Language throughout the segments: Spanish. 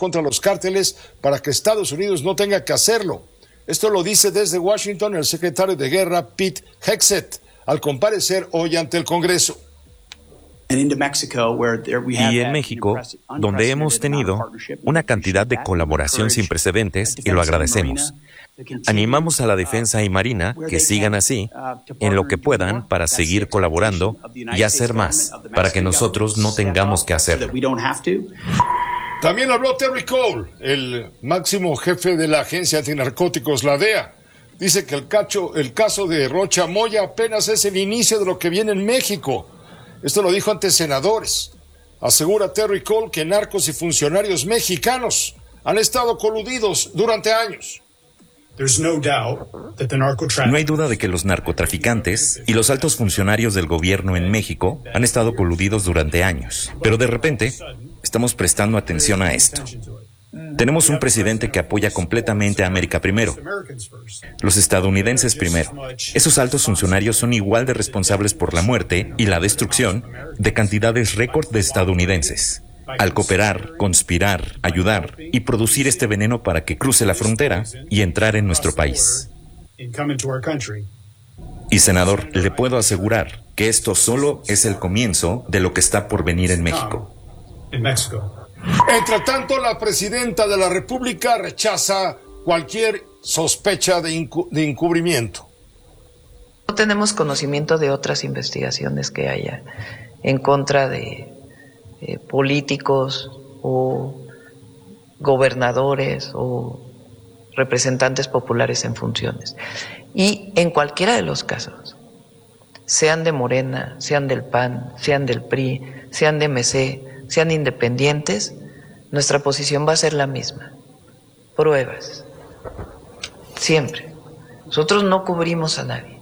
contra los cárteles para que Estados Unidos no tenga que hacerlo. Esto lo dice desde Washington el secretario de Guerra, Pete Hegseth, al comparecer hoy ante el Congreso. Y en México, donde hemos tenido una cantidad de colaboración sin precedentes, y lo agradecemos. Animamos a la defensa y Marina que sigan así, en lo que puedan, para seguir colaborando y hacer más, para que nosotros no tengamos que hacerlo. También habló Terry Cole, el máximo jefe de la agencia antinarcóticos, la DEA. Dice que el caso de Rocha Moya apenas es el inicio de lo que viene en México. Esto lo dijo ante senadores. Asegura Terry Cole que narcos y funcionarios mexicanos han estado coludidos durante años. No hay duda de que los narcotraficantes y los altos funcionarios del gobierno en México han estado coludidos durante años. Pero de repente, estamos prestando atención a esto. Tenemos un presidente que apoya completamente a América primero, los estadounidenses primero. Esos altos funcionarios son igual de responsables por la muerte y la destrucción de cantidades récord de estadounidenses, al cooperar, conspirar, ayudar y producir este veneno para que cruce la frontera y entrar en nuestro país. Y senador, le puedo asegurar que esto solo es el comienzo de lo que está por venir en México. Entre tanto, la presidenta de la República rechaza cualquier sospecha de encubrimiento. No tenemos conocimiento de otras investigaciones que haya en contra de políticos o gobernadores o representantes populares en funciones. Y en cualquiera de los casos, sean de Morena, sean del PAN, sean del PRI, sean de MC, sean independientes, nuestra posición va a ser la misma. Pruebas. Siempre. Nosotros no cubrimos a nadie.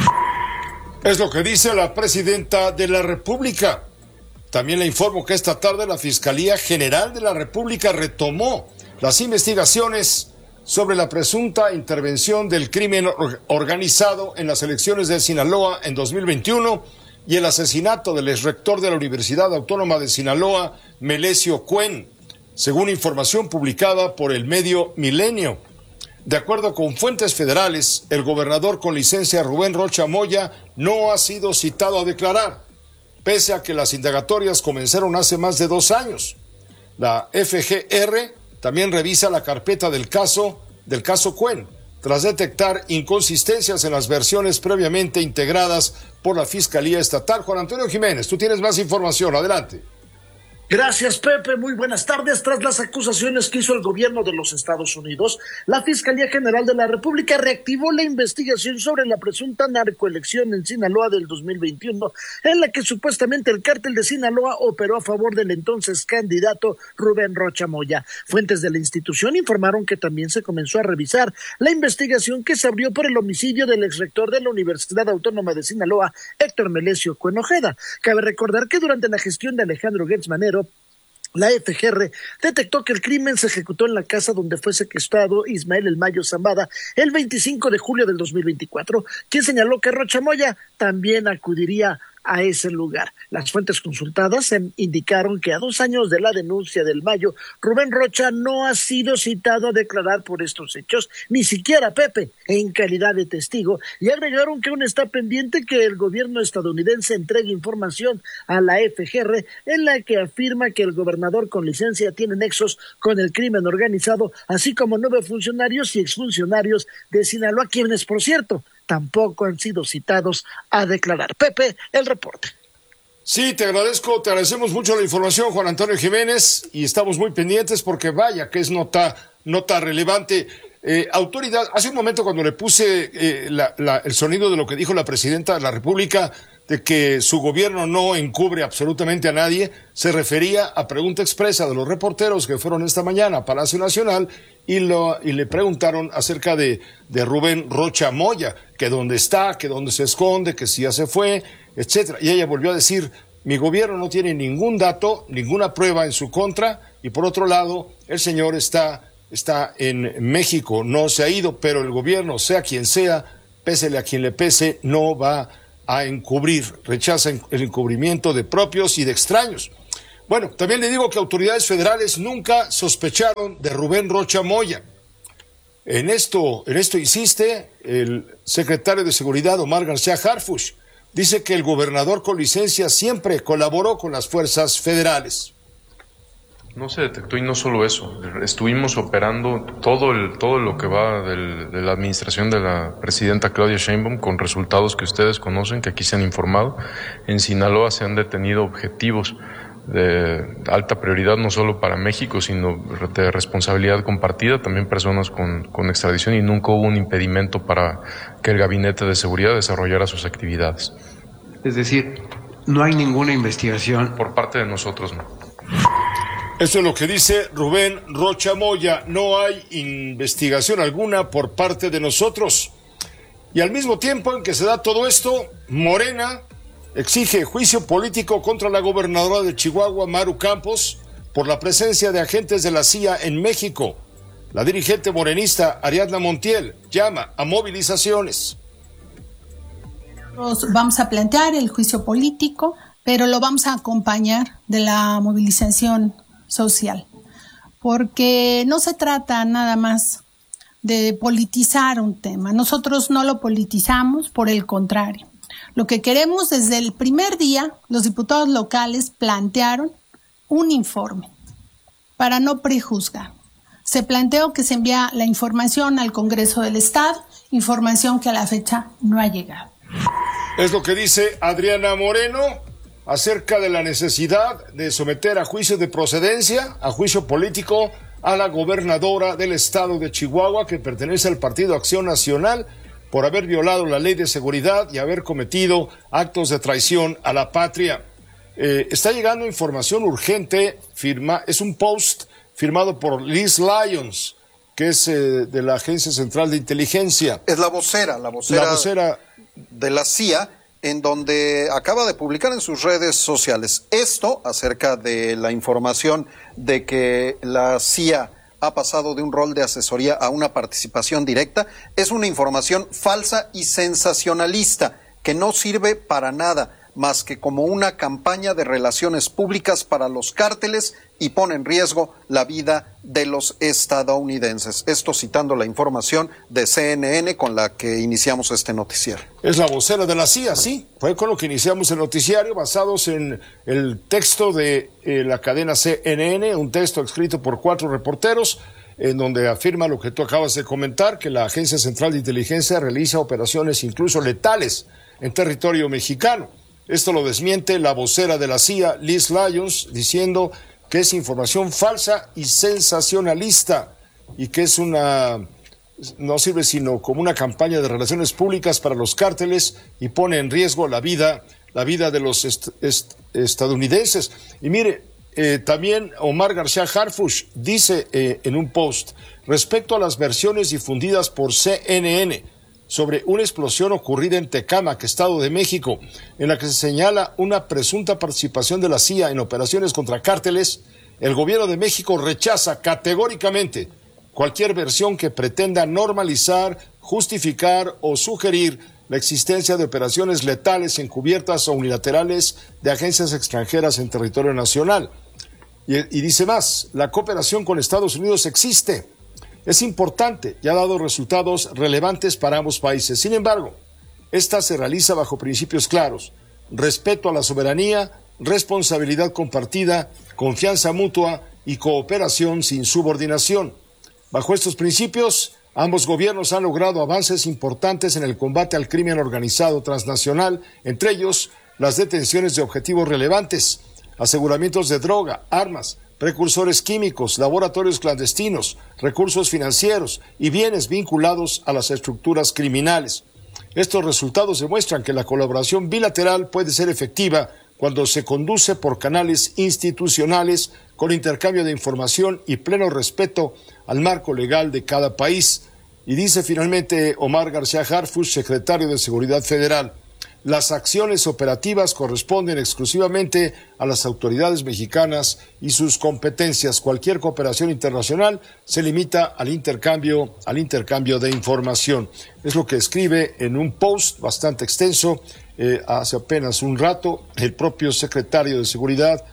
Es lo que dice la presidenta de la República. También le informo que esta tarde la Fiscalía General de la República retomó las investigaciones sobre la presunta intervención del crimen organizado en las elecciones de Sinaloa en 2021 y el asesinato del exrector de la Universidad Autónoma de Sinaloa, Melesio Cuen, según información publicada por el medio Milenio. De acuerdo con fuentes federales, el gobernador con licencia Rubén Rocha Moya no ha sido citado a declarar, pese a que las indagatorias comenzaron hace más de 2 años. La FGR también revisa la carpeta del caso Cuen, tras detectar inconsistencias en las versiones previamente integradas por la Fiscalía Estatal. Juan Antonio Jiménez, tú tienes más información, adelante. Gracias, Pepe. Muy buenas tardes. Tras las acusaciones que hizo el gobierno de los Estados Unidos, la Fiscalía General de la República reactivó la investigación sobre la presunta narcoelección en Sinaloa del 2021, en la que supuestamente el cártel de Sinaloa operó a favor del entonces candidato Rubén Rocha Moya. Fuentes de la institución informaron que también se comenzó a revisar la investigación que se abrió por el homicidio del exrector de la Universidad Autónoma de Sinaloa, Héctor Melesio Cuen Ojeda. Cabe recordar que durante la gestión de Alejandro Gertz Manero, la FGR detectó que el crimen se ejecutó en la casa donde fue secuestrado Ismael El Mayo Zambada el 25 de julio del 2024, quien señaló que Rocha Moya también acudiría a ese lugar. Las fuentes consultadas indicaron que a 2 años de la denuncia del Mayo, Rubén Rocha no ha sido citado a declarar por estos hechos, ni siquiera Pepe, en calidad de testigo, y agregaron que aún está pendiente que el gobierno estadounidense entregue información a la FGR en la que afirma que el gobernador con licencia tiene nexos con el crimen organizado, así como 9 funcionarios y exfuncionarios de Sinaloa, quienes, por cierto, tampoco han sido citados a declarar. Pepe, el reporte. Sí, te agradecemos mucho la información, Juan Antonio Jiménez, y estamos muy pendientes porque vaya que es nota relevante. Autoridad, hace un momento cuando le puse el sonido de lo que dijo la presidenta de la República, de que su gobierno no encubre absolutamente a nadie, se refería a pregunta expresa de los reporteros que fueron esta mañana a Palacio Nacional y le preguntaron acerca de Rubén Rocha Moya, que dónde está, que dónde se esconde, que si ya se fue, etcétera. Y ella volvió a decir, mi gobierno no tiene ningún dato, ninguna prueba en su contra, y por otro lado, el señor está en México, no se ha ido, pero el gobierno, sea quien sea, pésele a quien le pese, no va a encubrir, rechaza el encubrimiento de propios y de extraños. Bueno, también le digo que autoridades federales nunca sospecharon de Rubén Rocha Moya. En esto insiste el secretario de Seguridad, Omar García Harfuch. Dice que el gobernador con licencia siempre colaboró con las fuerzas federales. No se detectó, y no solo eso, estuvimos operando todo lo que va de la administración de la presidenta Claudia Sheinbaum con resultados que ustedes conocen, que aquí se han informado. En Sinaloa se han detenido objetivos de alta prioridad, no solo para México, sino de responsabilidad compartida, también personas con extradición, y nunca hubo un impedimento para que el Gabinete de Seguridad desarrollara sus actividades. Es decir, no hay ninguna investigación. Por parte de nosotros, no. Eso es lo que dice Rubén Rocha Moya. No hay investigación alguna por parte de nosotros. Y al mismo tiempo en que se da todo esto, Morena exige juicio político contra la gobernadora de Chihuahua, Maru Campos, por la presencia de agentes de la CIA en México. La dirigente morenista Ariadna Montiel llama a movilizaciones. Vamos a plantear el juicio político, pero lo vamos a acompañar de la movilización social, porque no se trata nada más de politizar un tema. Nosotros no lo politizamos, por el contrario. Lo que queremos, desde el primer día, los diputados locales plantearon un informe para no prejuzgar. Se planteó que se envía la información al Congreso del Estado, información que a la fecha no ha llegado. Es lo que dice Adriana Moreno acerca de la necesidad de someter a juicio de procedencia, a juicio político, a la gobernadora del estado de Chihuahua, que pertenece al Partido Acción Nacional, por haber violado la ley de seguridad y haber cometido actos de traición a la patria. Está llegando información urgente, es un post firmado por Liz Lyons, que es de la Agencia Central de Inteligencia. Es la vocera de la CIA, en donde acaba de publicar en sus redes sociales esto acerca de la información de que la CIA ha pasado de un rol de asesoría a una participación directa. Es una información falsa y sensacionalista que no sirve para nada más que como una campaña de relaciones públicas para los cárteles y pone en riesgo la vida de los estadounidenses. Esto citando la información de CNN con la que iniciamos este noticiario. Es la vocera de la CIA, sí. Fue con lo que iniciamos el noticiario, basados en el texto de la cadena CNN, un texto escrito por 4 reporteros, en donde afirma lo que tú acabas de comentar, que la Agencia Central de Inteligencia realiza operaciones incluso letales en territorio mexicano. Esto lo desmiente la vocera de la CIA, Liz Lyons, diciendo que es información falsa y sensacionalista y que no sirve sino como una campaña de relaciones públicas para los cárteles y pone en riesgo la vida de los estadounidenses. Y mire, también Omar García Harfuch dice en un post, respecto a las versiones difundidas por CNN sobre una explosión ocurrida en Tecámac, Estado de México, en la que se señala una presunta participación de la CIA en operaciones contra cárteles, el gobierno de México rechaza categóricamente cualquier versión que pretenda normalizar, justificar o sugerir la existencia de operaciones letales encubiertas o unilaterales de agencias extranjeras en territorio nacional. Y dice más, la cooperación con Estados Unidos existe. Es importante y ha dado resultados relevantes para ambos países. Sin embargo, esta se realiza bajo principios claros: respeto a la soberanía, responsabilidad compartida, confianza mutua y cooperación sin subordinación. Bajo estos principios, ambos gobiernos han logrado avances importantes en el combate al crimen organizado transnacional, entre ellos las detenciones de objetivos relevantes, aseguramientos de droga, armas, precursores químicos, laboratorios clandestinos, recursos financieros y bienes vinculados a las estructuras criminales. Estos resultados demuestran que la colaboración bilateral puede ser efectiva cuando se conduce por canales institucionales con intercambio de información y pleno respeto al marco legal de cada país. Y dice finalmente Omar García Harfuch, secretario de Seguridad Federal, las acciones operativas corresponden exclusivamente a las autoridades mexicanas y sus competencias. Cualquier cooperación internacional se limita al intercambio de información. Es lo que escribe en un post bastante extenso hace apenas un rato el propio secretario de Seguridad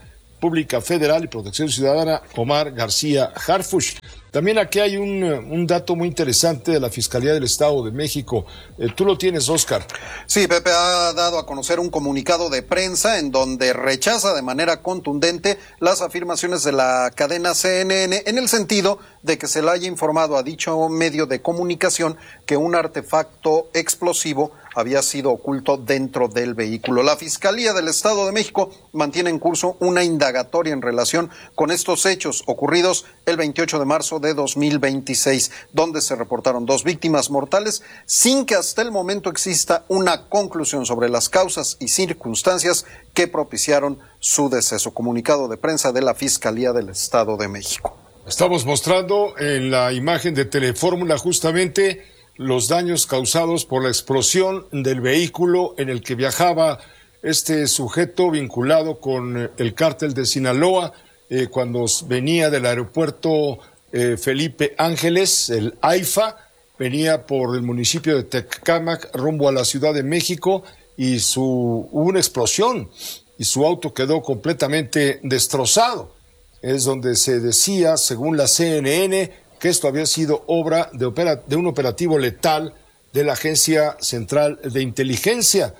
Pública Federal y Protección Ciudadana, Omar García Harfuch. También aquí hay un dato muy interesante de la Fiscalía del Estado de México. Tú lo tienes, Oscar. Sí, Pepe ha dado a conocer un comunicado de prensa en donde rechaza de manera contundente las afirmaciones de la cadena CNN en el sentido de que se le haya informado a dicho medio de comunicación que un artefacto explosivo había sido oculto dentro del vehículo. La Fiscalía del Estado de México mantiene en curso una indagatoria en relación con estos hechos ocurridos el 28 de marzo de 2026, donde se reportaron 2 víctimas mortales, sin que hasta el momento exista una conclusión sobre las causas y circunstancias que propiciaron su deceso. Comunicado de prensa de la Fiscalía del Estado de México. Estamos mostrando en la imagen de Telefórmula justamente los daños causados por la explosión del vehículo en el que viajaba este sujeto vinculado con el cártel de Sinaloa cuando venía del aeropuerto Felipe Ángeles, el AIFA, venía por el municipio de Tecámac rumbo a la Ciudad de México y hubo una explosión y su auto quedó completamente destrozado. Es donde se decía, según la CNN, que esto había sido obra de un operativo letal de la Agencia Central de Inteligencia.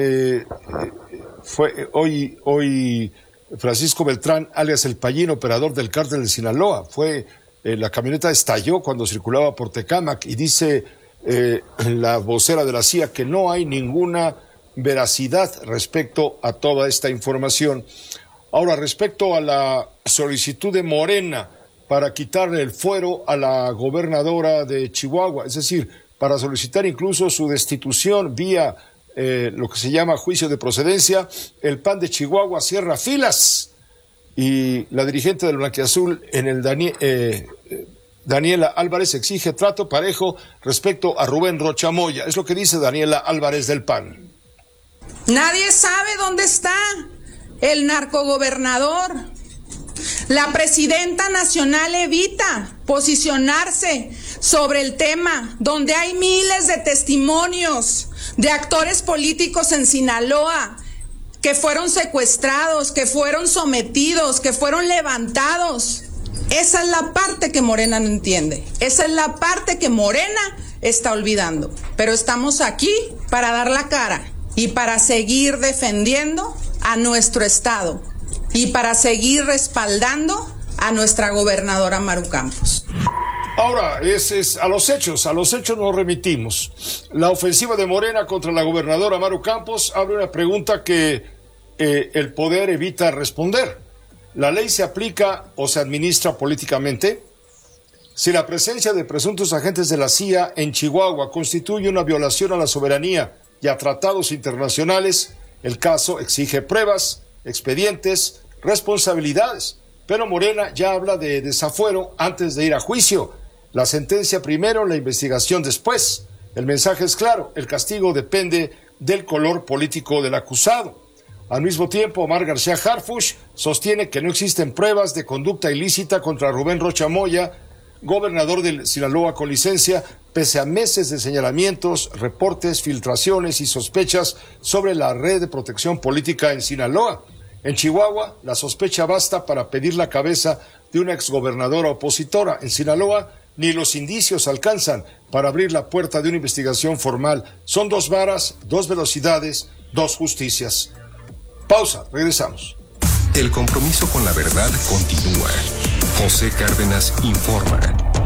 Fue hoy Francisco Beltrán, alias El Payín, operador del cártel de Sinaloa. La camioneta estalló cuando circulaba por Tecámac y dice la vocera de la CIA que no hay ninguna veracidad respecto a toda esta información. Ahora, respecto a la solicitud de Morena para quitarle el fuero a la gobernadora de Chihuahua, es decir, para solicitar incluso su destitución vía lo que se llama juicio de procedencia, el PAN de Chihuahua cierra filas y la dirigente del Blanquiazul, Daniela Álvarez, exige trato parejo respecto a Rubén Rocha Moya. Es lo que dice Daniela Álvarez del PAN. Nadie sabe dónde está el narcogobernador. La presidenta nacional evita posicionarse sobre el tema, donde hay miles de testimonios de actores políticos en Sinaloa que fueron secuestrados, que fueron sometidos, que fueron levantados. Esa es la parte que Morena no entiende. Esa es la parte que Morena está olvidando. Pero estamos aquí para dar la cara y para seguir defendiendo a nuestro estado y para seguir respaldando a nuestra gobernadora Maru Campos. Ahora, a los hechos nos remitimos. La ofensiva de Morena contra la gobernadora Maru Campos abre una pregunta que el poder evita responder. ¿La ley se aplica o se administra políticamente? Si la presencia de presuntos agentes de la CIA en Chihuahua constituye una violación a la soberanía y a tratados internacionales, el caso exige pruebas, expedientes, responsabilidades. Pero Morena ya habla de desafuero antes de ir a juicio. La sentencia primero, la investigación después. El mensaje es claro, el castigo depende del color político del acusado. Al mismo tiempo, Omar García Harfuch sostiene que no existen pruebas de conducta ilícita contra Rubén Rocha Moya, gobernador de Sinaloa con licencia, pese a meses de señalamientos, reportes, filtraciones y sospechas sobre la red de protección política en Sinaloa. En Chihuahua, la sospecha basta para pedir la cabeza de una exgobernadora opositora. En Sinaloa, ni los indicios alcanzan para abrir la puerta de una investigación formal. Son 2 varas, 2 velocidades, 2 justicias. Pausa, regresamos. El compromiso con la verdad continúa. José Cárdenas informa.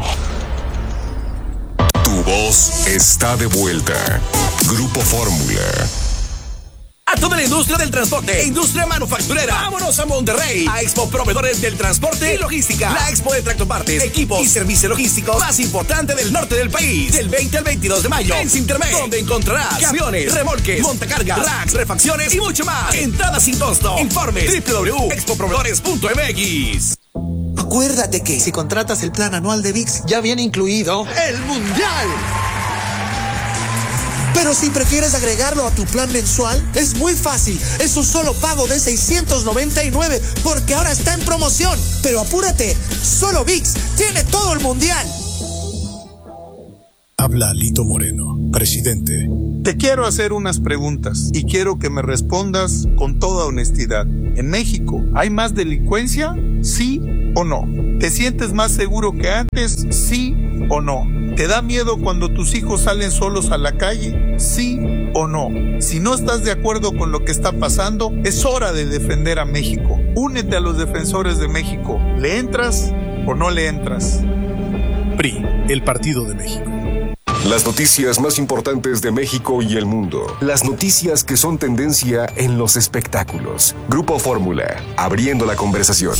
Tu voz está de vuelta. Grupo Fórmula. A toda la industria del transporte e industria manufacturera, vámonos a Monterrey, a Expo Proveedores del Transporte y Logística. La expo de tractopartes, equipos y servicios logísticos más importante del norte del país. Del 20 al 22 de mayo en Sintermex, donde encontrarás camiones, remolques, montacargas, racks, refacciones y mucho más. Entrada sin costo. Informe www.expoproveedores.mx. Acuérdate que si contratas el plan anual de ViX, ya viene incluido el Mundial. Pero si prefieres agregarlo a tu plan mensual, es muy fácil. Es un solo pago de $699, porque ahora está en promoción. Pero apúrate, solo ViX tiene todo el Mundial. Habla Alito Moreno, presidente. Te quiero hacer unas preguntas y quiero que me respondas con toda honestidad. ¿En México hay más delincuencia? ¿Sí o no? ¿Te sientes más seguro que antes? ¿Sí o no? ¿Te da miedo cuando tus hijos salen solos a la calle? ¿Sí o no? Si no estás de acuerdo con lo que está pasando, es hora de defender a México. Únete a los defensores de México. ¿Le entras o no le entras? PRI, el Partido de México. Las noticias más importantes de México y el mundo. Las noticias que son tendencia en los espectáculos. Grupo Fórmula, abriendo la conversación.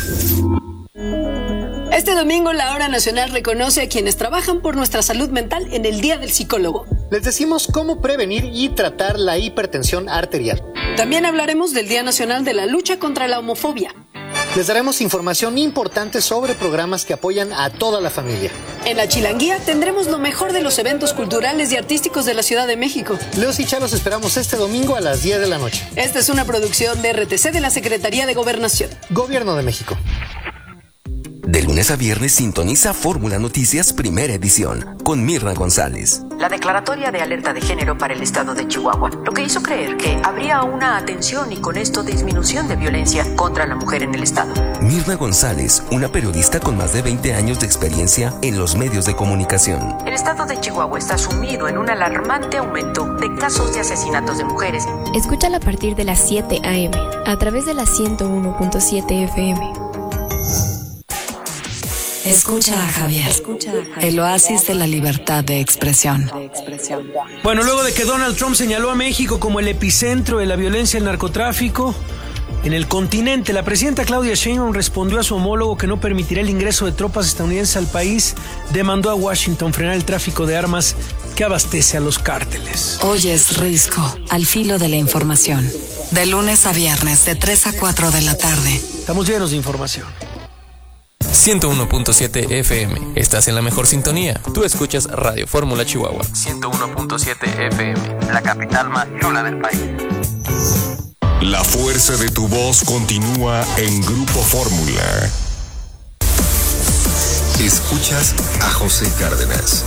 Este domingo la Hora Nacional reconoce a quienes trabajan por nuestra salud mental en el Día del Psicólogo. Les decimos cómo prevenir y tratar la hipertensión arterial. También hablaremos del Día Nacional de la Lucha contra la Homofobia. Les daremos información importante sobre programas que apoyan a toda la familia. En la Chilanguía tendremos lo mejor de los eventos culturales y artísticos de la Ciudad de México. Leos y Chá los esperamos este domingo a las 10 de la noche. Esta es una producción de RTC de la Secretaría de Gobernación. Gobierno de México. De lunes a viernes sintoniza Fórmula Noticias Primera Edición con Mirna González. La declaratoria de alerta de género para el estado de Chihuahua, lo que hizo creer que habría una atención y con esto disminución de violencia contra la mujer en el estado. Mirna González, una periodista con más de 20 años de experiencia en los medios de comunicación. El estado de Chihuahua está sumido en un alarmante aumento de casos de asesinatos de mujeres. Escúchala a partir de las 7 a.m. a través de la 101.7 FM. Escucha a Javier, el oasis de la libertad de expresión. Bueno, luego de que Donald Trump señaló a México como el epicentro de la violencia y el narcotráfico en el continente, la presidenta Claudia Sheinbaum respondió a su homólogo que no permitirá el ingreso de tropas estadounidenses al país, demandó a Washington frenar el tráfico de armas que abastece a los cárteles. Hoy es Risco, al filo de la información. De lunes a viernes, de 3 a 4 de la tarde. Estamos llenos de información. 101.7 FM. Estás en la mejor sintonía. Tú escuchas Radio Fórmula Chihuahua. 101.7 FM. La capital más chula del país. La fuerza de tu voz continúa en Grupo Fórmula. Escuchas a José Cárdenas.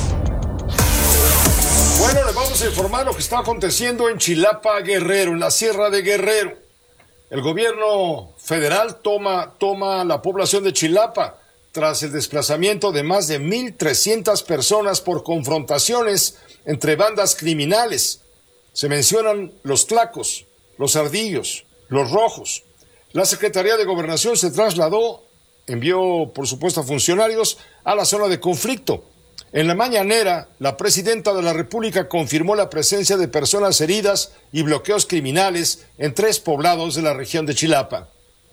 Bueno, les vamos a informar lo que está aconteciendo en Chilapa, Guerrero, en la Sierra de Guerrero. El gobierno federal toma la población de Chilapa tras el desplazamiento de más de 1,300 personas por confrontaciones entre bandas criminales. Se mencionan los tlacos, los ardillos, los rojos. La Secretaría de Gobernación se trasladó, envió por supuesto a funcionarios a la zona de conflicto. En la mañanera, la presidenta de la República confirmó la presencia de personas heridas y bloqueos criminales en 3 poblados de la región de Chilapa.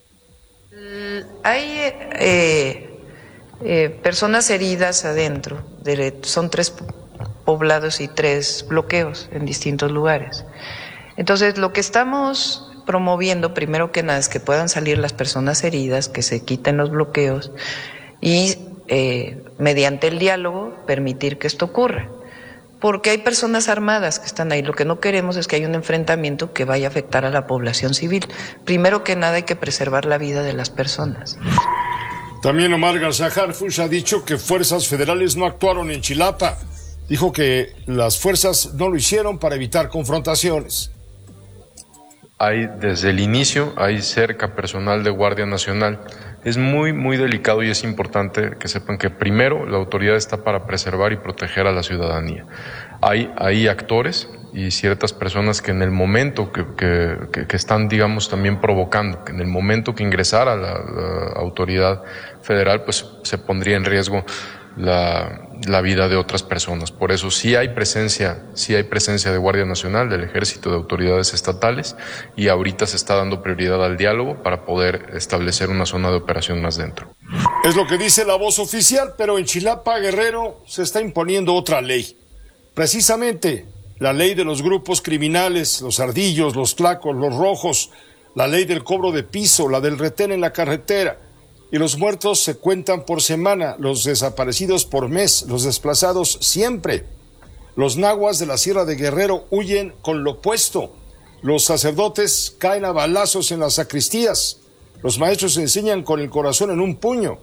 Hay personas heridas adentro, son 3 poblados y 3 bloqueos en distintos lugares. Entonces, lo que estamos promoviendo, primero que nada, es que puedan salir las personas heridas, que se quiten los bloqueos y mediante el diálogo permitir que esto ocurra, porque hay personas armadas que están ahí. Lo que no queremos es que haya un enfrentamiento que vaya a afectar a la población civil. Primero que nada hay que preservar la vida de las personas. También Omar García Harfuch ha dicho que fuerzas federales no actuaron en Chilapa. Dijo que las fuerzas no lo hicieron para evitar confrontaciones. Desde el inicio hay cerca personal de Guardia Nacional. Es muy, muy delicado y es importante que sepan que primero la autoridad está para preservar y proteger a la ciudadanía. Hay actores y ciertas personas que en el momento que están, digamos, también provocando, que en el momento que ingresara la autoridad federal, pues se pondría en riesgo la vida de otras personas. Por eso sí hay presencia de Guardia Nacional, del Ejército, de autoridades estatales, y ahorita se está dando prioridad al diálogo para poder establecer una zona de operación más dentro. Es lo que dice la voz oficial, pero en Chilapa, Guerrero, se está imponiendo otra ley. Precisamente la ley de los grupos criminales, los ardillos, los tlacos, los rojos, la ley del cobro de piso, la del retén en la carretera. Y los muertos se cuentan por semana, los desaparecidos por mes, los desplazados siempre. Los nahuas de la Sierra de Guerrero huyen con lo puesto. Los sacerdotes caen a balazos en las sacristías. Los maestros enseñan con el corazón en un puño.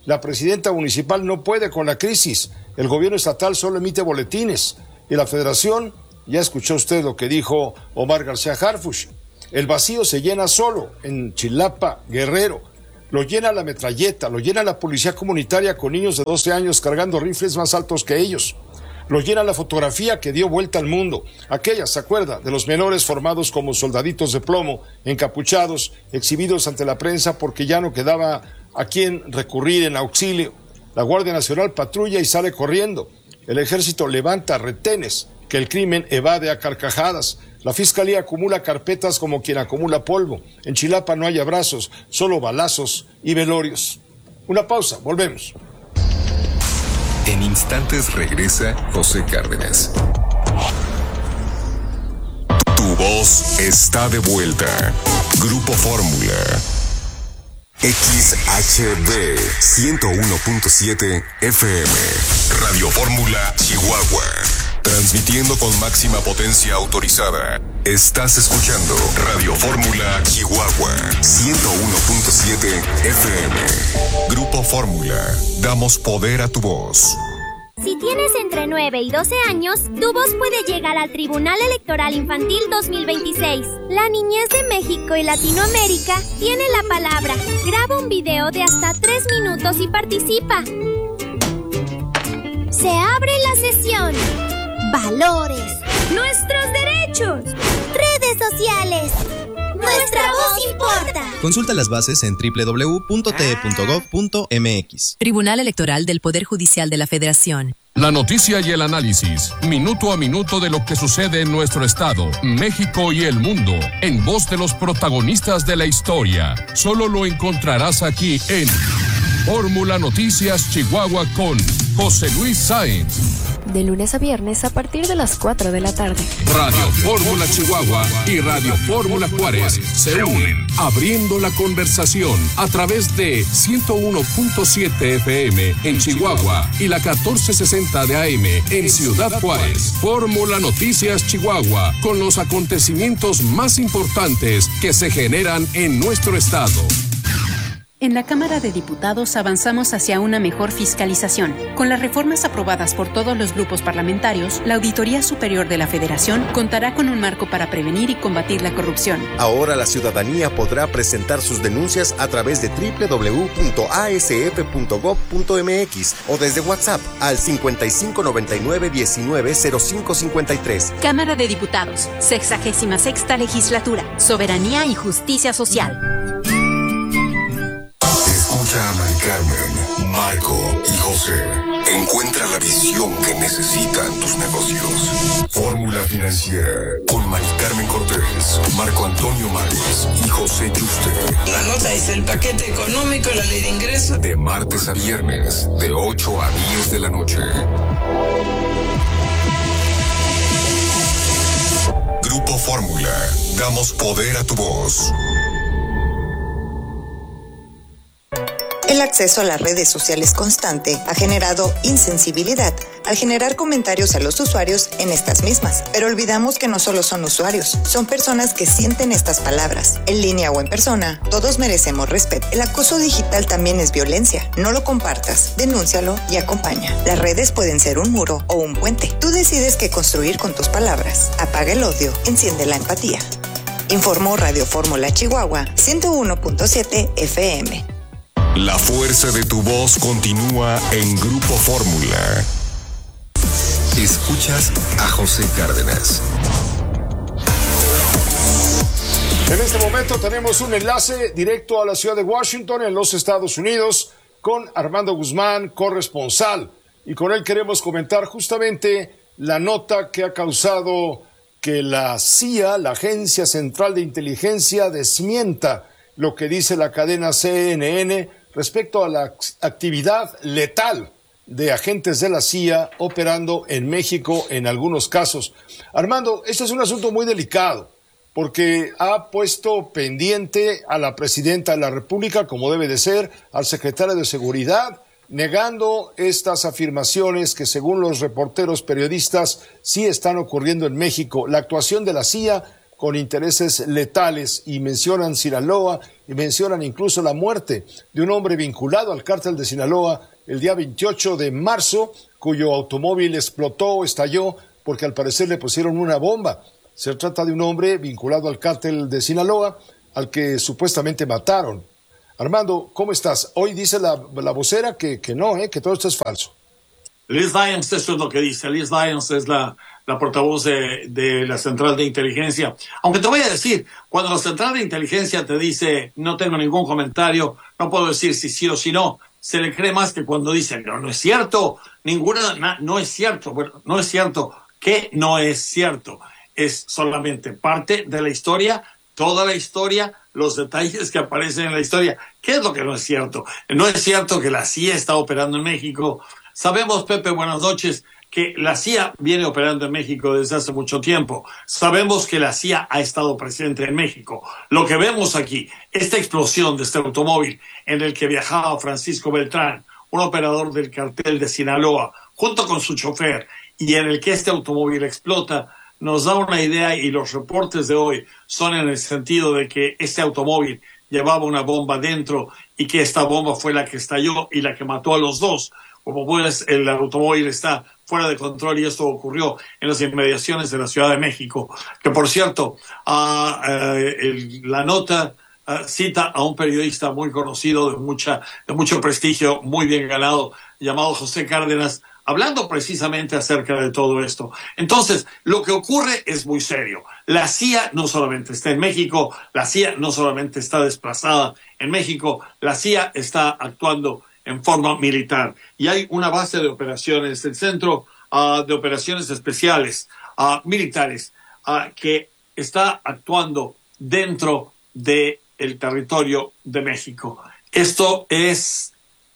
La presidenta municipal no puede con la crisis. El gobierno estatal solo emite boletines. Y la federación, ya escuchó usted lo que dijo Omar García Harfuch. El vacío se llena solo en Chilapa, Guerrero. Lo llena la metralleta, lo llena la policía comunitaria con niños de 12 años cargando rifles más altos que ellos. Lo llena la fotografía que dio vuelta al mundo. Aquella, ¿se acuerda? De los menores formados como soldaditos de plomo, encapuchados, exhibidos ante la prensa porque ya no quedaba a quién recurrir en auxilio. La Guardia Nacional patrulla y sale corriendo. El ejército levanta retenes que el crimen evade a carcajadas. La fiscalía acumula carpetas como quien acumula polvo. En Chilapa no hay abrazos, solo balazos y velorios. Una pausa, volvemos. En instantes regresa José Cárdenas. Tu voz está de vuelta. Grupo Fórmula. XHB 101.7 FM. Radio Fórmula Chihuahua. Transmitiendo con máxima potencia autorizada. Estás escuchando Radio Fórmula Chihuahua 101.7 FM. Grupo Fórmula. Damos poder a tu voz. Si tienes entre 9 y 12 años, tu voz puede llegar al Tribunal Electoral Infantil 2026. La niñez de México y Latinoamérica tiene la palabra. Graba un video de hasta 3 minutos y participa. Se abre la sesión. Valores. Nuestros derechos. Redes sociales. Nuestra voz importa. Consulta las bases en www.te.gov.mx. Tribunal Electoral del Poder Judicial de la Federación. La noticia y el análisis, minuto a minuto de lo que sucede en nuestro estado, México y el mundo, en voz de los protagonistas de la historia. Solo lo encontrarás aquí en Fórmula Noticias Chihuahua con José Luis Sáenz. De lunes a viernes a partir de las 4 de la tarde. Radio Fórmula Chihuahua y Radio Fórmula Juárez se unen, abriendo la conversación a través de 101.7 FM en Chihuahua y la 1460 de AM en Ciudad Juárez. Fórmula Noticias Chihuahua, con los acontecimientos más importantes que se generan en nuestro estado. En la Cámara de Diputados avanzamos hacia una mejor fiscalización. Con las reformas aprobadas por todos los grupos parlamentarios, la Auditoría Superior de la Federación contará con un marco para prevenir y combatir la corrupción. Ahora la ciudadanía podrá presentar sus denuncias a través de www.asf.gov.mx o desde WhatsApp al 5599-190553. Cámara de Diputados, 66ª Legislatura, Soberanía y Justicia Social. Escucha a Mari Carmen, Marco y José. Encuentra la visión que necesitan tus negocios. Fórmula Financiera con Mari Carmen Cortés, Marco Antonio Márquez y José Yuste. La nota es el paquete económico y la ley de ingresos. De martes a viernes, de 8 a 10 de la noche. Grupo Fórmula. Damos poder a tu voz. El acceso a las redes sociales constante ha generado insensibilidad al generar comentarios a los usuarios en estas mismas. Pero olvidamos que no solo son usuarios, son personas que sienten estas palabras. En línea o en persona, todos merecemos respeto. El acoso digital también es violencia. No lo compartas, denúncialo y acompaña. Las redes pueden ser un muro o un puente. Tú decides qué construir con tus palabras. Apaga el odio, enciende la empatía. Informó Radio Fórmula Chihuahua 101.7 FM. La fuerza de tu voz continúa en Grupo Fórmula. Escuchas a José Cárdenas. En este momento tenemos un enlace directo a la ciudad de Washington, en los Estados Unidos, con Armando Guzmán, corresponsal. Y con él queremos comentar justamente la nota que ha causado que la CIA, la Agencia Central de Inteligencia, desmienta lo que dice la cadena CNN respecto a la actividad letal de agentes de la CIA operando en México en algunos casos. Armando, este es un asunto muy delicado porque ha puesto pendiente a la presidenta de la República, como debe de ser, al secretario de Seguridad, negando estas afirmaciones que, según los reporteros periodistas, sí están ocurriendo en México. La actuación de la CIA con intereses letales, y mencionan Sinaloa y mencionan incluso la muerte de un hombre vinculado al cártel de Sinaloa el día 28 de marzo, cuyo automóvil estalló porque al parecer le pusieron una bomba. Se trata de un hombre vinculado al cártel de Sinaloa, al que supuestamente mataron. Armando, ¿cómo estás? Hoy dice la vocera que no, que todo esto es falso. Liz Lyons, eso es lo que dice. Liz Lyons es la portavoz de la Central de Inteligencia. Aunque te voy a decir, cuando la Central de Inteligencia te dice no tengo ningún comentario, no puedo decir si sí o si no, se le cree más que cuando dicen no es cierto, no es cierto. Bueno, no es cierto. ¿Qué no es cierto? Es solamente parte de la historia, toda la historia, los detalles que aparecen en la historia. ¿Qué es lo que no es cierto? No es cierto que la CIA está operando en México. Sabemos, Pepe, buenas noches, que la CIA viene operando en México desde hace mucho tiempo. Sabemos que la CIA ha estado presente en México. Lo que vemos aquí, esta explosión de este automóvil en el que viajaba Francisco Beltrán, un operador del cartel de Sinaloa, junto con su chofer, y en el que este automóvil explota, nos da una idea, y los reportes de hoy son en el sentido de que este automóvil llevaba una bomba dentro y que esta bomba fue la que estalló y la que mató a los dos. Como pues el automóvil está fuera de control, y esto ocurrió en las inmediaciones de la Ciudad de México. Que por cierto, la nota cita a un periodista muy conocido, de mucho prestigio, muy bien ganado, llamado José Cárdenas, hablando precisamente acerca de todo esto. Entonces, lo que ocurre es muy serio. La CIA no solamente está en México, la CIA no solamente está desplazada en México, la CIA está actuando en forma militar. Y hay una base de operaciones, el Centro de Operaciones Especiales Militares, que está actuando dentro del territorio de México. Esto es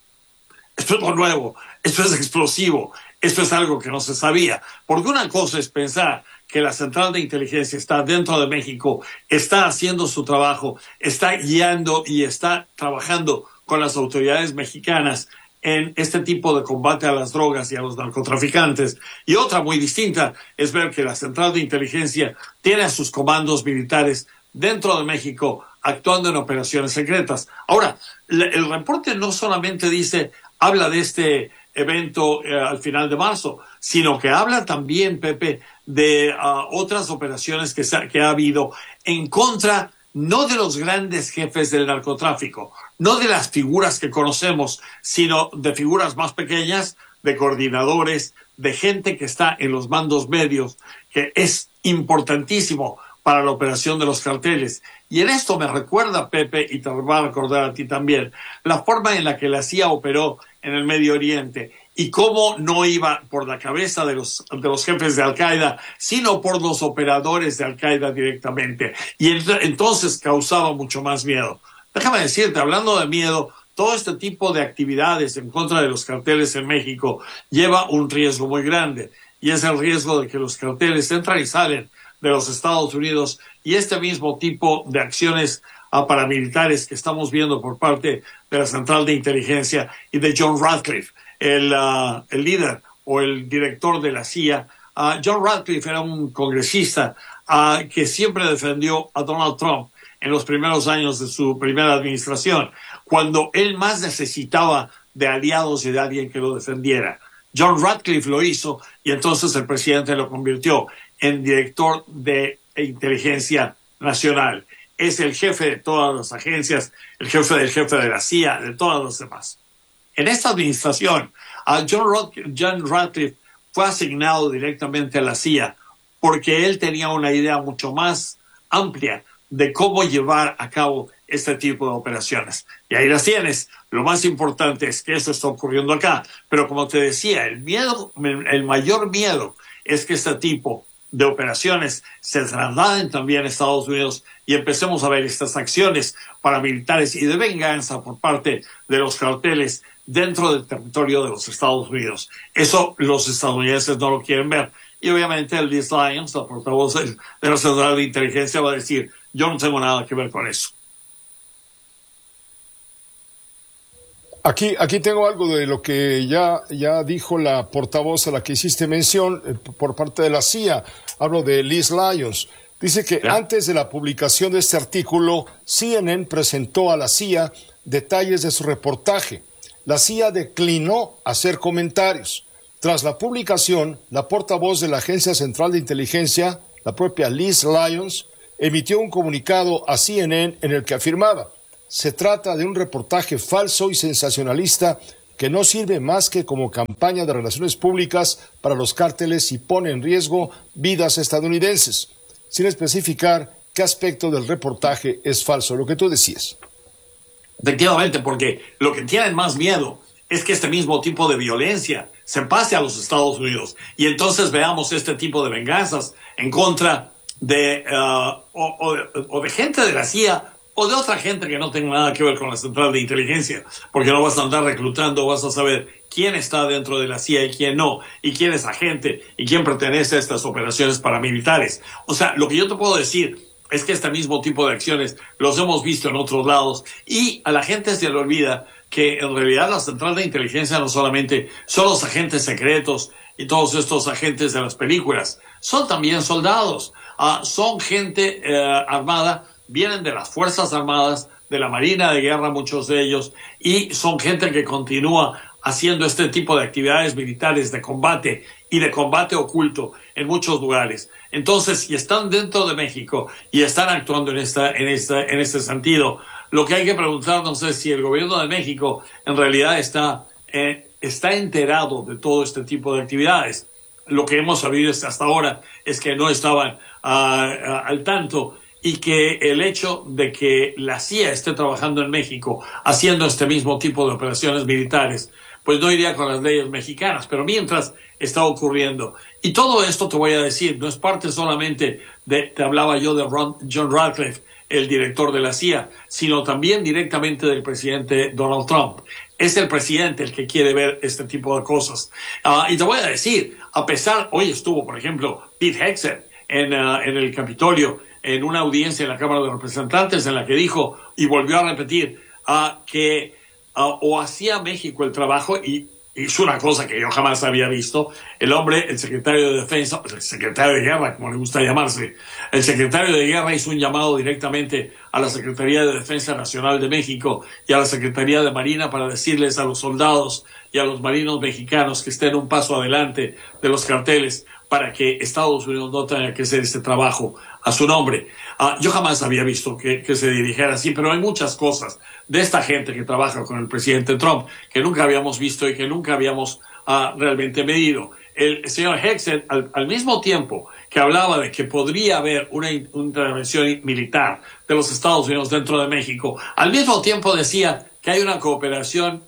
lo nuevo, esto es explosivo, esto es algo que no se sabía. Porque una cosa es pensar que la Central de Inteligencia está dentro de México, está haciendo su trabajo, está guiando y está trabajando con las autoridades mexicanas en este tipo de combate a las drogas y a los narcotraficantes. Y otra muy distinta es ver que la Central de Inteligencia tiene a sus comandos militares dentro de México actuando en operaciones secretas. Ahora, el reporte no solamente habla de este evento al final de marzo, sino que habla también, Pepe, de otras operaciones que ha habido en contra no de los grandes jefes del narcotráfico, no de las figuras que conocemos, sino de figuras más pequeñas, de coordinadores, de gente que está en los mandos medios, que es importantísimo para la operación de los carteles. Y en esto me recuerda, Pepe, y te va a recordar a ti también, la forma en la que la CIA operó en el Medio Oriente, y cómo no iba por la cabeza de los jefes de Al-Qaeda, sino por los operadores de Al-Qaeda directamente. Y entonces causaba mucho más miedo. Déjame decirte, hablando de miedo, todo este tipo de actividades en contra de los carteles en México lleva un riesgo muy grande, y es el riesgo de que los carteles entran y salen de los Estados Unidos, y este mismo tipo de acciones paramilitares que estamos viendo por parte de la Central de Inteligencia y de John Ratcliffe, el líder o el director de la CIA. John Ratcliffe era un congresista que siempre defendió a Donald Trump en los primeros años de su primera administración, cuando él más necesitaba de aliados y de alguien que lo defendiera. John Ratcliffe lo hizo, y entonces el presidente lo convirtió en director de inteligencia nacional. Es el jefe de todas las agencias, el jefe del jefe de la CIA, de todas las demás. En esta administración, John Ratcliffe fue asignado directamente a la CIA porque él tenía una idea mucho más amplia de cómo llevar a cabo este tipo de operaciones. Y ahí las tienes. Lo más importante es que eso está ocurriendo acá. Pero como te decía, el mayor miedo es que este tipo de operaciones se trasladen también a Estados Unidos y empecemos a ver estas acciones paramilitares y de venganza por parte de los carteles dentro del territorio de los Estados Unidos. Eso los estadounidenses no lo quieren ver. Y obviamente Liz Lyons, la portavoz de la Central de Inteligencia, va a decir, yo no tengo nada que ver con eso. Aquí tengo algo de lo que ya dijo la portavoz a la que hiciste mención por parte de la CIA. Hablo de Liz Lyons. Dice que antes de la publicación de este artículo, CNN presentó a la CIA detalles de su reportaje. La CIA declinó hacer comentarios. Tras la publicación, la portavoz de la Agencia Central de Inteligencia, la propia Liz Lyons, emitió un comunicado a CNN en el que afirmaba: se trata de un reportaje falso y sensacionalista que no sirve más que como campaña de relaciones públicas para los cárteles y pone en riesgo vidas estadounidenses, sin especificar qué aspecto del reportaje es falso, lo que tú decías. Efectivamente, porque lo que tienen más miedo es que este mismo tipo de violencia se pase a los Estados Unidos y entonces veamos este tipo de venganzas en contra de o de gente de la CIA o de otra gente que no tenga nada que ver con la central de inteligencia, porque no vas a andar reclutando, vas a saber quién está dentro de la CIA y quién no, y quién es agente y quién pertenece a estas operaciones paramilitares. O sea, lo que yo te puedo decir es que este mismo tipo de acciones los hemos visto en otros lados y a la gente se le olvida que en realidad la central de inteligencia no solamente son los agentes secretos y todos estos agentes de las películas, son también soldados, son gente armada, vienen de las Fuerzas Armadas, de la Marina de Guerra muchos de ellos, y son gente que continúa haciendo este tipo de actividades militares de combate y de combate oculto en muchos lugares. Entonces, si están dentro de México y están actuando en este sentido, lo que hay que preguntarnos es si el gobierno de México en realidad está enterado de todo este tipo de actividades. Lo que hemos sabido hasta ahora es que no estaban al tanto y que el hecho de que la CIA esté trabajando en México haciendo este mismo tipo de operaciones militares, pues no iría con las leyes mexicanas, pero mientras está ocurriendo. Y todo esto te voy a decir, no es parte solamente te hablaba yo de John Ratcliffe, el director de la CIA, sino también directamente del presidente Donald Trump. Es el presidente el que quiere ver este tipo de cosas. Y te voy a decir, hoy estuvo, por ejemplo, Pete Hegseth en el Capitolio, en una audiencia en la Cámara de Representantes, en la que dijo y volvió a repetir que o hacía México el trabajo, y es una cosa que yo jamás había visto. El hombre, el secretario de Defensa, el secretario de Guerra, como le gusta llamarse, el secretario de Guerra hizo un llamado directamente a la Secretaría de Defensa Nacional de México y a la Secretaría de Marina para decirles a los soldados y a los marinos mexicanos que estén un paso adelante de los carteles para que Estados Unidos no tenga que hacer este trabajo a su nombre. Yo jamás había visto que se dirigiera así, pero hay muchas cosas de esta gente que trabaja con el presidente Trump que nunca habíamos visto y que nunca habíamos realmente medido. El señor Hegseth, al mismo tiempo que hablaba de que podría haber una intervención militar de los Estados Unidos dentro de México, al mismo tiempo decía que hay una cooperación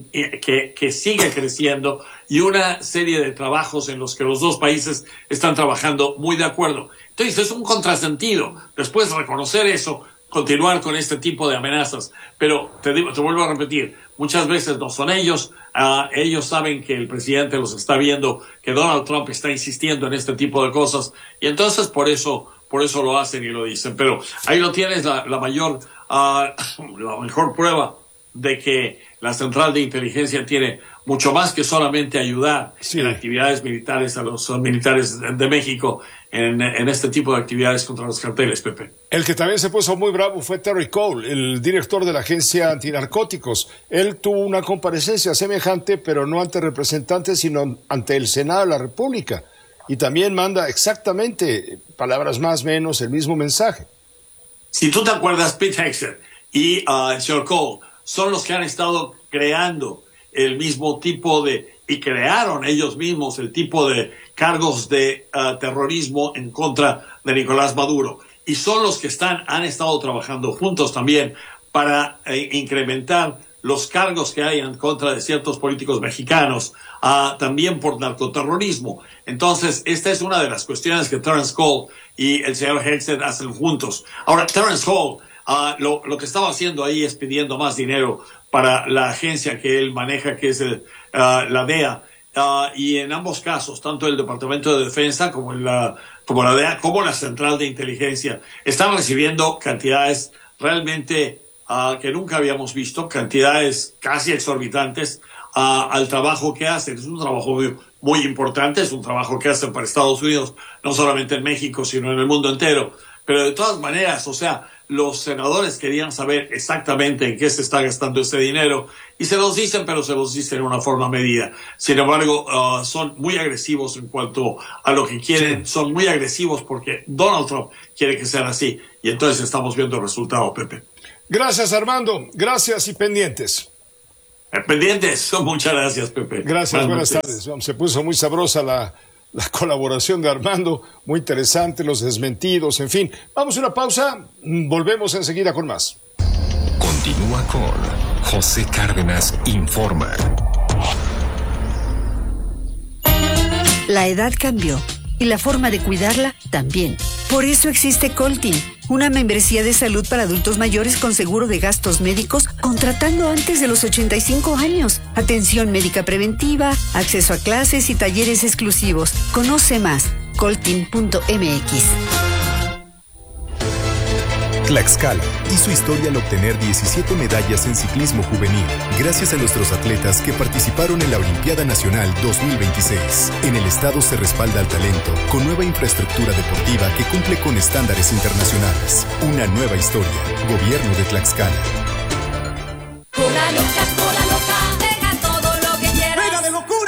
que sigue creciendo y una serie de trabajos en los que los dos países están trabajando muy de acuerdo. Entonces es un contrasentido, después de reconocer eso, continuar con este tipo de amenazas. Pero te vuelvo a repetir, muchas veces no son ellos, ellos saben que el presidente los está viendo, que Donald Trump está insistiendo en este tipo de cosas, y entonces por eso lo hacen y lo dicen. Pero ahí lo tienes, la mejor prueba de que la central de inteligencia tiene mucho más que solamente ayudar en actividades militares a los militares de México en este tipo de actividades contra los carteles, Pepe. El que también se puso muy bravo fue Terry Cole, el director de la Agencia Antinarcóticos. Él tuvo una comparecencia semejante, pero no ante representantes, sino ante el Senado de la República. Y también manda exactamente, palabras más o menos, el mismo mensaje. Si tú te acuerdas, Pete Hegseth y el señor Cole son los que han estado creando el mismo tipo y crearon ellos mismos el tipo de cargos de terrorismo en contra de Nicolás Maduro. Y son los que han estado trabajando juntos también para incrementar los cargos que hay en contra de ciertos políticos mexicanos, también por narcoterrorismo. Entonces, esta es una de las cuestiones que Terence Cole y el señor Hegseth hacen juntos. Ahora, Terence Cole, lo que estaba haciendo ahí es pidiendo más dinero para la agencia que él maneja, que es la DEA, y en ambos casos, tanto el Departamento de Defensa como la DEA, como la Central de Inteligencia, están recibiendo cantidades realmente que nunca habíamos visto, cantidades casi exorbitantes, al trabajo que hacen. Es un trabajo muy importante, es un trabajo que hacen para Estados Unidos, no solamente en México, sino en el mundo entero. Pero de todas maneras, o sea, los senadores querían saber exactamente en qué se está gastando ese dinero y se los dicen, pero se los dicen de una forma medida. Sin embargo, son muy agresivos en cuanto a lo que quieren, son muy agresivos porque Donald Trump quiere que sean así y entonces estamos viendo el resultado, Pepe. Gracias, Armando. Gracias y pendientes. Pendientes. Muchas gracias, Pepe. Gracias, buenas tardes. Se puso muy sabrosa la colaboración de Armando, muy interesante, los desmentidos, en fin. Vamos a una pausa, volvemos enseguida con más. Continúa con José Cárdenas Informa. La edad cambió y la forma de cuidarla también. Por eso existe Coltin, una membresía de salud para adultos mayores con seguro de gastos médicos contratando antes de los 85 años. Atención médica preventiva, acceso a clases y talleres exclusivos. Conoce más, coltin.mx. Tlaxcala hizo historia al obtener 17 medallas en ciclismo juvenil, gracias a nuestros atletas que participaron en la Olimpiada Nacional 2026. En el estado se respalda al talento con nueva infraestructura deportiva que cumple con estándares internacionales. Una nueva historia. Gobierno de Tlaxcala. Cola loca, pega todo lo que quieras. ¡Pega de locura!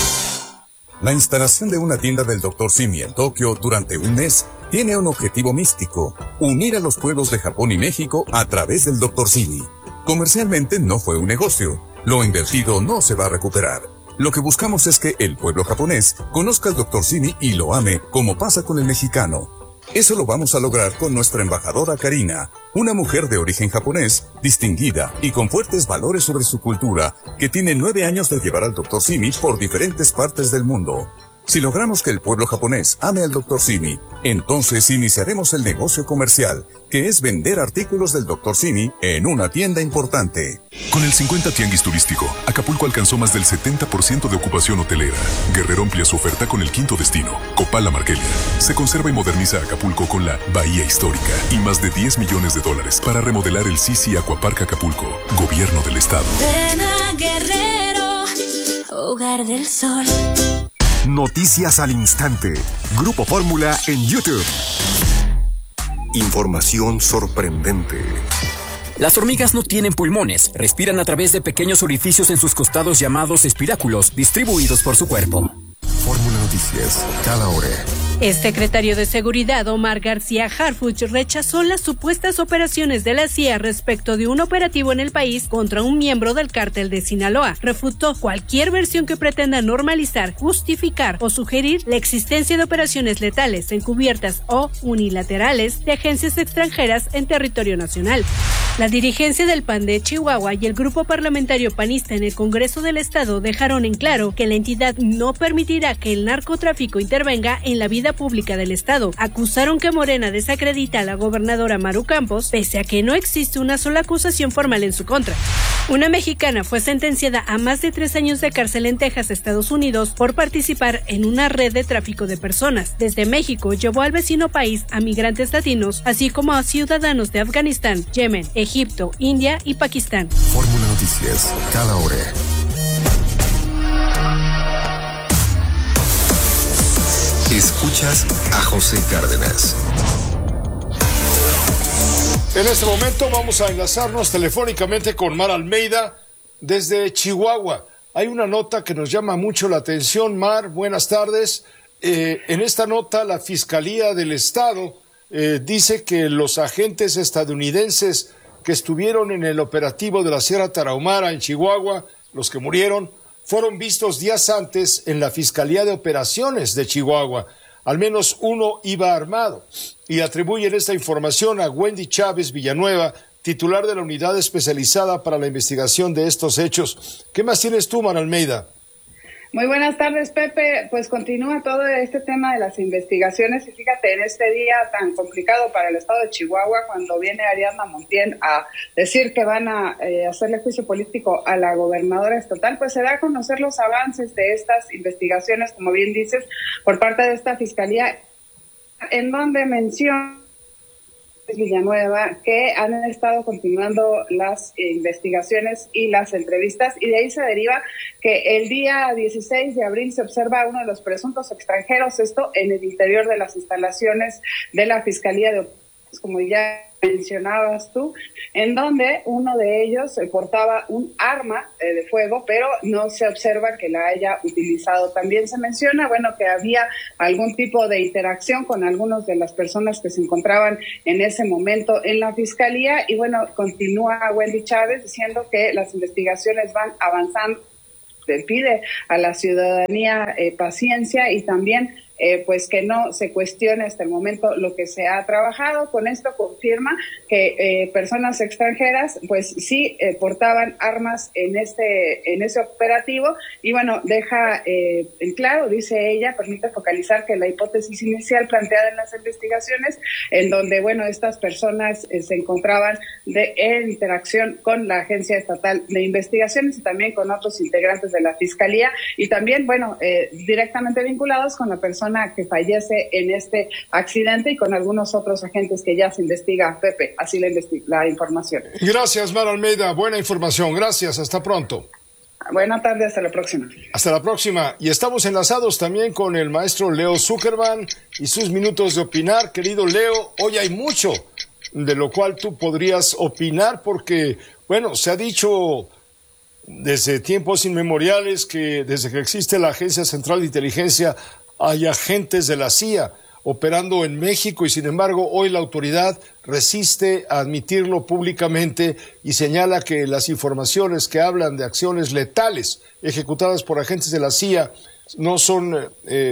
La instalación de una tienda del Dr. Simi en Tokio durante un mes tiene un objetivo místico: unir a los pueblos de Japón y México a través del Dr. Simi. Comercialmente no fue un negocio. Lo invertido no se va a recuperar. Lo que buscamos es que el pueblo japonés conozca al Dr. Simi y lo ame, como pasa con el mexicano. Eso lo vamos a lograr con nuestra embajadora Karina, una mujer de origen japonés, distinguida y con fuertes valores sobre su cultura, que tiene 9 años de llevar al Dr. Simi por diferentes partes del mundo. Si logramos que el pueblo japonés ame al Dr. Simi, entonces iniciaremos el negocio comercial, que es vender artículos del Dr. Simi en una tienda importante. Con el 50 Tianguis Turístico, Acapulco alcanzó más del 70% de ocupación hotelera. Guerrero amplía su oferta con el quinto destino, Copal La Marquelia. Se conserva y moderniza Acapulco con la Bahía Histórica y más de $10 millones para remodelar el Sisi Aquapark Acapulco. Gobierno del Estado. Ven a Guerrero, hogar del sol. Noticias al instante. Grupo Fórmula en YouTube. Información sorprendente. Las hormigas no tienen pulmones, respiran a través de pequeños orificios en sus costados llamados espiráculos, distribuidos por su cuerpo. Fórmula Noticias, cada hora. El secretario de Seguridad, Omar García Harfuch, rechazó las supuestas operaciones de la CIA respecto de un operativo en el país contra un miembro del cártel de Sinaloa. Refutó cualquier versión que pretenda normalizar, justificar o sugerir la existencia de operaciones letales, encubiertas o unilaterales de agencias extranjeras en territorio nacional. La dirigencia del PAN de Chihuahua y el grupo parlamentario panista en el Congreso del Estado dejaron en claro que la entidad no permitirá que el narcotráfico intervenga en la vida pública del Estado. Acusaron que Morena desacredita a la gobernadora Maru Campos, pese a que no existe una sola acusación formal en su contra. Una mexicana fue sentenciada a más de 3 años de cárcel en Texas, Estados Unidos, por participar en una red de tráfico de personas. Desde México llevó al vecino país a migrantes latinos, así como a ciudadanos de Afganistán, Yemen, Egipto, India y Pakistán. Fórmula Noticias, cada hora. Escuchas a José Cárdenas. En este momento vamos a enlazarnos telefónicamente con Mar Almeida desde Chihuahua. Hay una nota que nos llama mucho la atención. Mar, buenas tardes. En esta nota, la Fiscalía del Estado dice que los agentes estadounidenses que estuvieron en el operativo de la Sierra Tarahumara en Chihuahua, los que murieron, fueron vistos días antes en la Fiscalía de Operaciones de Chihuahua. Al menos uno iba armado. Y atribuyen esta información a Wendy Chávez Villanueva, titular de la Unidad Especializada para la Investigación de estos hechos. ¿Qué más tienes tú, Mar Almeida? Muy buenas tardes, Pepe. Pues continúa todo este tema de las investigaciones y fíjate, en este día tan complicado para el estado de Chihuahua, cuando viene Ariadna Montiel a decir que van a hacerle juicio político a la gobernadora estatal, pues se da a conocer los avances de estas investigaciones, como bien dices, por parte de esta fiscalía, en donde menciona Villanueva, que han estado continuando las investigaciones y las entrevistas, y de ahí se deriva que el día 16 de abril se observa a uno de los presuntos extranjeros, esto en el interior de las instalaciones de la Fiscalía de Operaciones, como ya mencionabas tú, en donde uno de ellos portaba un arma de fuego, pero no se observa que la haya utilizado. También se menciona, bueno, que había algún tipo de interacción con algunas de las personas que se encontraban en ese momento en la Fiscalía, y bueno, continúa Wendy Chávez diciendo que las investigaciones van avanzando, pide a la ciudadanía paciencia y también pues que no se cuestione hasta el momento lo que se ha trabajado. Con esto confirma que personas extranjeras pues sí portaban armas en ese operativo, y bueno, deja en claro, dice ella, permite focalizar que la hipótesis inicial planteada en las investigaciones, en donde bueno, estas personas se encontraban en interacción con la Agencia Estatal de Investigaciones y también con otros integrantes de la Fiscalía, y también bueno, directamente vinculados con la persona que fallece en este accidente y con algunos otros agentes que ya se investiga, Pepe, así la información. Gracias, Mar Almeida, buena información, gracias, hasta pronto. Buenas tardes, hasta la próxima. Hasta la próxima, y estamos enlazados también con el maestro Leo Zuckerman y sus minutos de opinar. Querido Leo, hoy hay mucho de lo cual tú podrías opinar, porque, bueno, se ha dicho desde tiempos inmemoriales que desde que existe la Agencia Central de Inteligencia hay agentes de la CIA operando en México, y sin embargo hoy la autoridad resiste a admitirlo públicamente y señala que las informaciones que hablan de acciones letales ejecutadas por agentes de la CIA no son,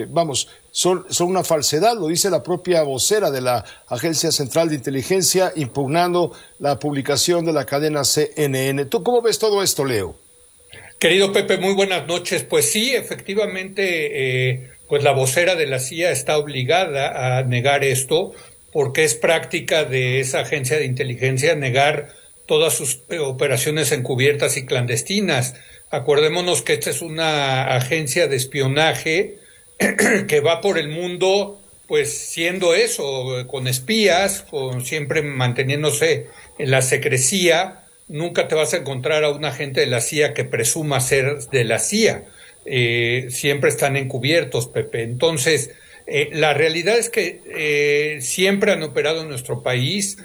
son una falsedad. Lo dice la propia vocera de la Agencia Central de Inteligencia, impugnando la publicación de la cadena CNN. ¿Tú cómo ves todo esto, Leo? Querido Pepe, muy buenas noches. Pues sí, efectivamente, pues la vocera de la CIA está obligada a negar esto, porque es práctica de esa agencia de inteligencia negar todas sus operaciones encubiertas y clandestinas. Acordémonos que esta es una agencia de espionaje que va por el mundo, pues siendo eso, con espías, siempre manteniéndose en la secrecía. Nunca te vas a encontrar a un agente de la CIA que presuma ser de la CIA. Siempre están encubiertos, Pepe. Entonces, la realidad es que siempre han operado en nuestro país,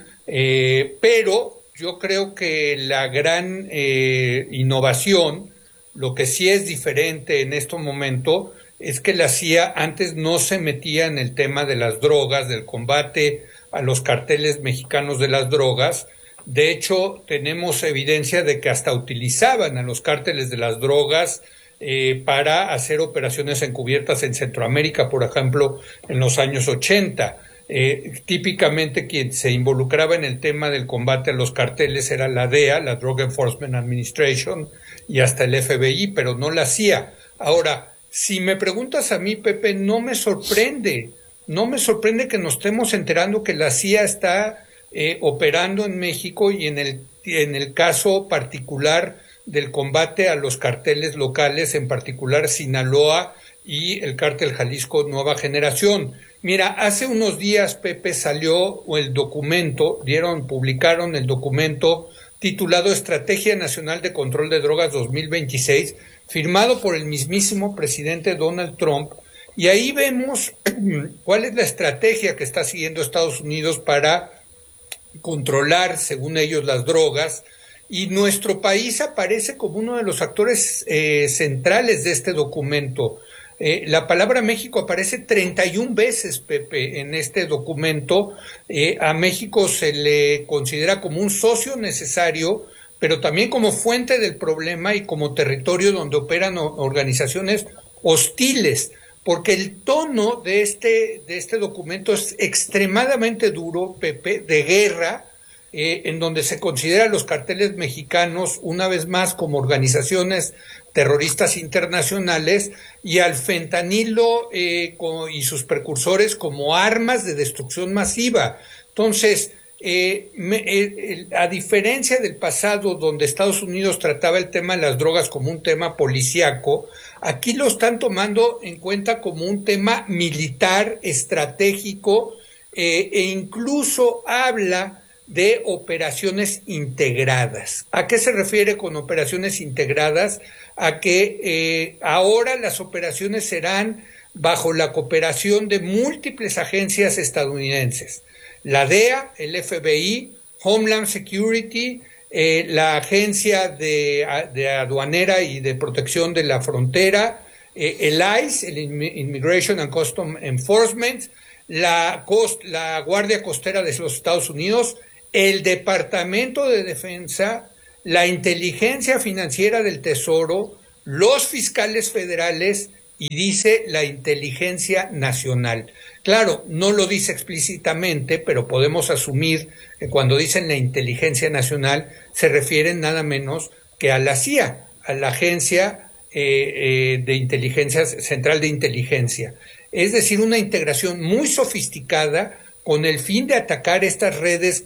pero yo creo que la gran innovación, lo que sí es diferente en este momento, es que la CIA antes no se metía en el tema de las drogas, del combate a los carteles mexicanos de las drogas. De hecho, tenemos evidencia de que hasta utilizaban a los cárteles de las drogas para hacer operaciones encubiertas en Centroamérica, por ejemplo, en los años 80. Típicamente quien se involucraba en el tema del combate a los carteles era la DEA, la Drug Enforcement Administration, y hasta el FBI, pero no la CIA. Ahora, si me preguntas a mí, Pepe, no me sorprende que nos estemos enterando que la CIA está operando en México, y en el caso particular del combate a los carteles locales, en particular Sinaloa y el cártel Jalisco Nueva Generación. Mira, hace unos días, Pepe, salió el documento, publicaron el documento titulado Estrategia Nacional de Control de Drogas 2026, firmado por el mismísimo presidente Donald Trump, y ahí vemos cuál es la estrategia que está siguiendo Estados Unidos para controlar, según ellos, las drogas, y nuestro país aparece como uno de los actores centrales de este documento. La palabra México aparece 31 veces, Pepe, en este documento. A México se le considera como un socio necesario, pero también como fuente del problema y como territorio donde operan organizaciones hostiles, porque el tono de este documento es extremadamente duro, Pepe, de guerra, en donde se considera a los carteles mexicanos una vez más como organizaciones terroristas internacionales, y al fentanilo y sus precursores como armas de destrucción masiva. Entonces, a diferencia del pasado, donde Estados Unidos trataba el tema de las drogas como un tema policíaco, aquí lo están tomando en cuenta como un tema militar, estratégico, e incluso habla de operaciones integradas. ¿A qué se refiere con operaciones integradas? A que ahora las operaciones serán bajo la cooperación de múltiples agencias estadounidenses. La DEA, el FBI, Homeland Security, la Agencia de Aduanera y de Protección de la Frontera, el ICE, el Immigration and Customs Enforcement, la Guardia Costera de los Estados Unidos, el Departamento de Defensa, la Inteligencia Financiera del Tesoro, los fiscales federales y dice la Inteligencia Nacional. Claro, no lo dice explícitamente, pero podemos asumir que cuando dicen la Inteligencia Nacional se refieren nada menos que a la CIA, a la Agencia de Inteligencia, Central de Inteligencia. Es decir, una integración muy sofisticada con el fin de atacar estas redes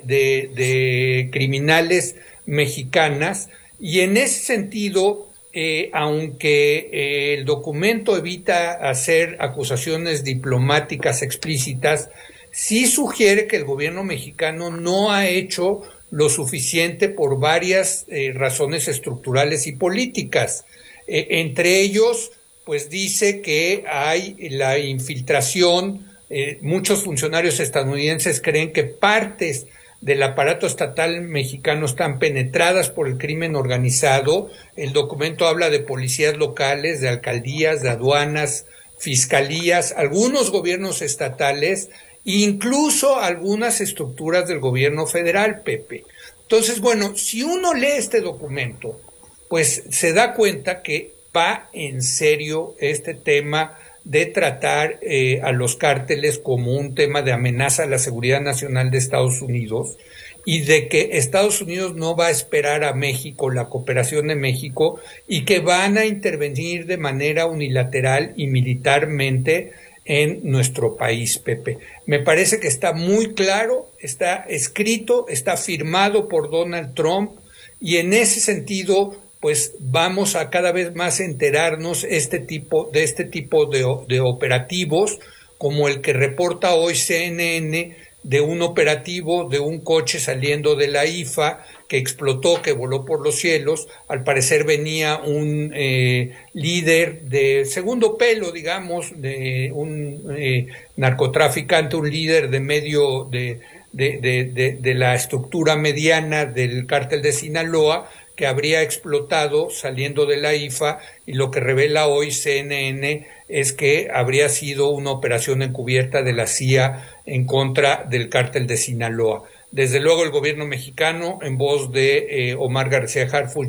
de criminales mexicanas, y en ese sentido, aunque el documento evita hacer acusaciones diplomáticas explícitas, sí sugiere que el gobierno mexicano no ha hecho lo suficiente por varias razones estructurales y políticas. Entre ellos, pues dice que hay la infiltración. Muchos funcionarios estadounidenses creen que partes del aparato estatal mexicano están penetradas por el crimen organizado. El documento habla de policías locales, de alcaldías, de aduanas, fiscalías, algunos gobiernos estatales, incluso algunas estructuras del gobierno federal, Pepe. Entonces, bueno, si uno lee este documento, pues se da cuenta que va en serio este tema de tratar a los cárteles como un tema de amenaza a la seguridad nacional de Estados Unidos, y de que Estados Unidos no va a esperar a México, la cooperación de México, y que van a intervenir de manera unilateral y militarmente en nuestro país, Pepe. Me parece que está muy claro, está escrito, está firmado por Donald Trump, y en ese sentido pues vamos a cada vez más enterarnos de este tipo de operativos, como el que reporta hoy CNN, de un operativo de un coche saliendo de la IFA que explotó, que voló por los cielos. Al parecer venía un líder de segundo pelo, digamos, de un narcotraficante, un líder de medio de la estructura mediana del cártel de Sinaloa, que habría explotado saliendo de la IFA, y lo que revela hoy CNN es que habría sido una operación encubierta de la CIA en contra del cártel de Sinaloa. Desde luego el gobierno mexicano, en voz de Omar García Harfuch,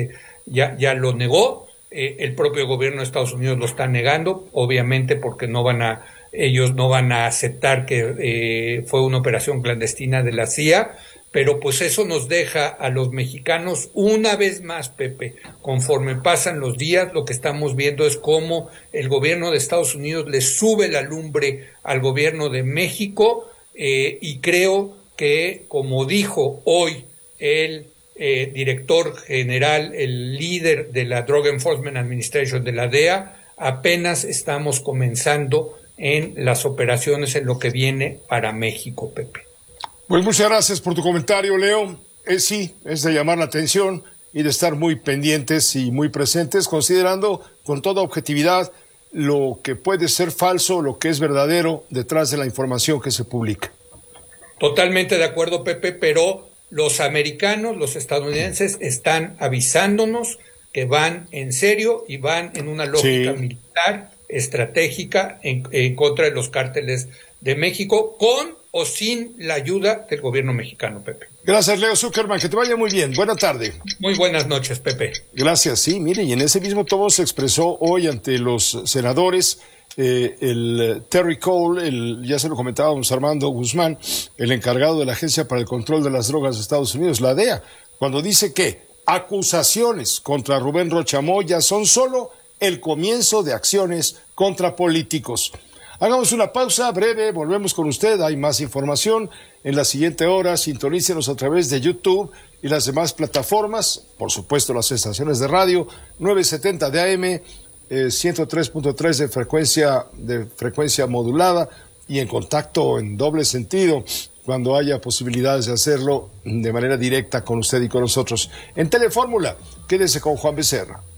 ya lo negó. El propio gobierno de Estados Unidos lo está negando, obviamente porque ellos no van a aceptar que fue una operación clandestina de la CIA. Pero pues eso nos deja a los mexicanos una vez más, Pepe, conforme pasan los días, lo que estamos viendo es cómo el gobierno de Estados Unidos le sube la lumbre al gobierno de México, y creo que, como dijo hoy el director general, el líder de la Drug Enforcement Administration de la DEA, apenas estamos comenzando en las operaciones en lo que viene para México, Pepe. Pues muchas gracias por tu comentario, Leo. Sí, es de llamar la atención y de estar muy pendientes y muy presentes, considerando con toda objetividad lo que puede ser falso, lo que es verdadero detrás de la información que se publica. Totalmente de acuerdo, Pepe, pero los americanos, los estadounidenses, están avisándonos que van en serio y van en una lógica militar, estratégica, en contra de los cárteles de México, con o sin la ayuda del gobierno mexicano, Pepe. Gracias, Leo Zuckerman, que te vaya muy bien. Buena tarde. Muy buenas noches, Pepe. Gracias, sí, mire, y en ese mismo tono se expresó hoy ante los senadores el Terry Cole, ya se lo comentábamos, Armando Guzmán, el encargado de la Agencia para el Control de las Drogas de Estados Unidos, la DEA, cuando dice que acusaciones contra Rubén Rocha Moya son solo el comienzo de acciones contra políticos. Hagamos una pausa breve, volvemos con usted, hay más información en la siguiente hora. Sintonícenos a través de YouTube y las demás plataformas, por supuesto las estaciones de radio, 970 de AM, 103.3 de frecuencia modulada, y en contacto en doble sentido cuando haya posibilidades de hacerlo de manera directa con usted y con nosotros. En Telefórmula, quédese con Juan Becerra.